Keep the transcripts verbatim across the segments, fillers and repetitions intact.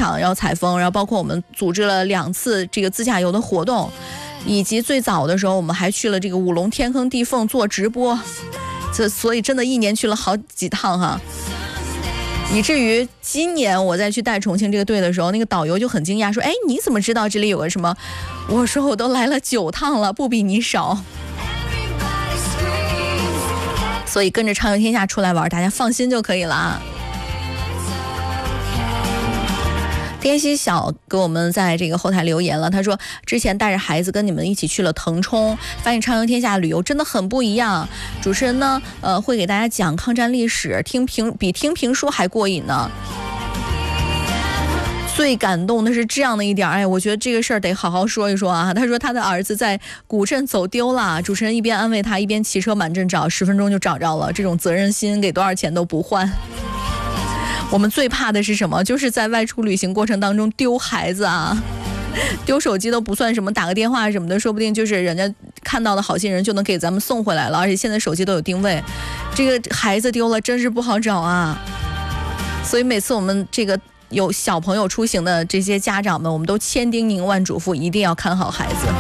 场要采风，然后包括我们组织了两次这个自驾游的活动，以及最早的时候我们还去了这个五龙天坑地缝做直播，这所以真的一年去了好几趟哈。以至于今年我再去带重庆这个队的时候，那个导游就很惊讶说，哎，你怎么知道这里有个什么？我说我都来了九趟了，不比你少。所以跟着畅游天下出来玩，大家放心就可以了啊。天熙小给我们在这个后台留言了，他说之前带着孩子跟你们一起去了腾冲，发现畅游天下旅游真的很不一样。主持人呢，呃，会给大家讲抗战历史，听评比听评书还过瘾呢。最感动的是这样的一点，哎，我觉得这个事儿得好好说一说啊。他说他的儿子在古镇走丢了，主持人一边安慰他，一边骑车满镇找，十分钟就找着了。这种责任心给多少钱都不换。我们最怕的是什么？就是在外出旅行过程当中丢孩子啊，丢手机都不算什么，打个电话什么的，说不定就是人家看到的好心人就能给咱们送回来了。而且现在手机都有定位，这个孩子丢了真是不好找啊。所以每次我们这个有小朋友出行的这些家长们，我们都千叮咛万嘱咐，一定要看好孩子。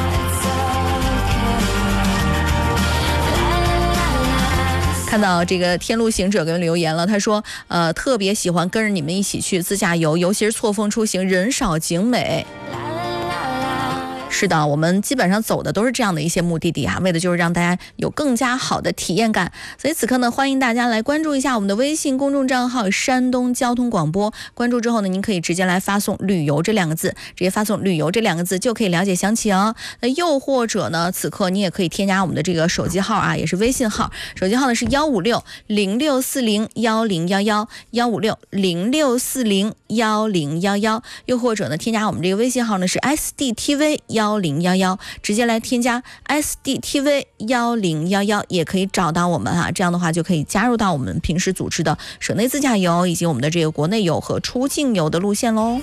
看到这个天路行者给留言了，他说呃特别喜欢跟着你们一起去自驾游，尤其是错峰出行，人少景美。是的，我们基本上走的都是这样的一些目的地啊，为的就是让大家有更加好的体验感。所以此刻呢，欢迎大家来关注一下我们的微信公众账号山东交通广播。关注之后呢，您可以直接来发送旅游这两个字，直接发送旅游这两个字就可以了解详情。那又或者呢，此刻你也可以添加我们的这个手机号啊，也是微信号，手机号呢是幺五六零六四零幺零幺幺幺五六零六四零幺零幺幺，又或者呢，添加我们这个微信号呢是 S D T V 幺零幺幺，直接来添加 S D T V 幺零幺幺也可以找到我们啊。这样的话就可以加入到我们平时组织的省内自驾游以及我们的这个国内游和出境游的路线喽。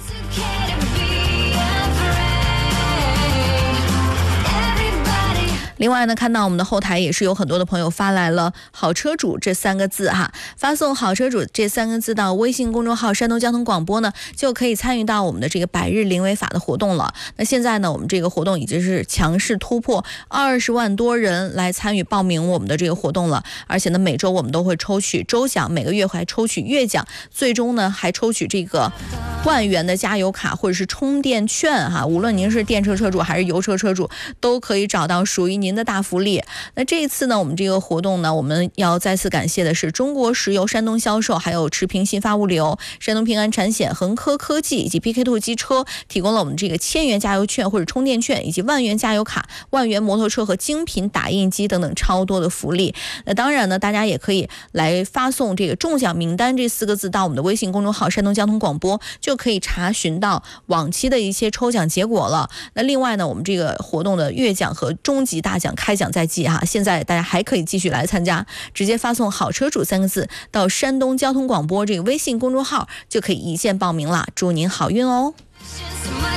另外呢，看到我们的后台也是有很多的朋友发来了好车主这三个字哈，发送好车主这三个字到微信公众号山东交通广播呢，就可以参与到我们的这个百日零违法的活动了。那现在呢，我们这个活动已经是强势突破二十万多人来参与报名我们的这个活动了，而且呢，每周我们都会抽取周奖，每个月还抽取月奖，最终呢还抽取这个万元的加油卡或者是充电券哈，无论您是电车车主还是油车车主，都可以找到属于您的大福利。那这一次呢，我们这个活动呢，我们要再次感谢的是中国石油山东销售，还有持平新发物流、山东平安产险、恒科科技以及 B K two 机车提供了我们这个千元加油券或者充电券，以及万元加油卡、万元摩托车和精品打印机等等超多的福利。那当然呢，大家也可以来发送这个中奖名单这四个字到我们的微信公众号山东交通广播，就可以查询到往期的一些抽奖结果了。那另外呢，我们这个活动的月奖和终极大奖开奖在即哈，现在大家还可以继续来参加，直接发送好车主三个字到山东交通广播这个微信公众号就可以一键报名了，祝您好运哦。